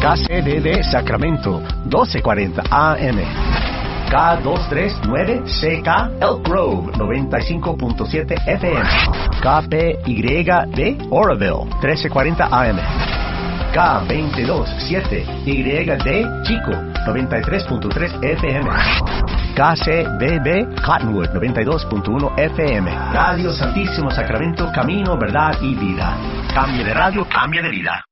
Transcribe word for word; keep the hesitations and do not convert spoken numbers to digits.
K C D D Sacramento, doce cuarenta A M. K doscientos treinta y nueve C K Elk Grove, noventa y cinco punto siete F M. K P Y D Oroville, trece cuarenta A M. K veintidós siete Y D Chico, noventa y tres punto tres F M. K C B B Cottonwood, noventa y dos punto uno F M. Radio Santísimo Sacramento, camino, verdad y vida. Cambio de radio, cambio de vida.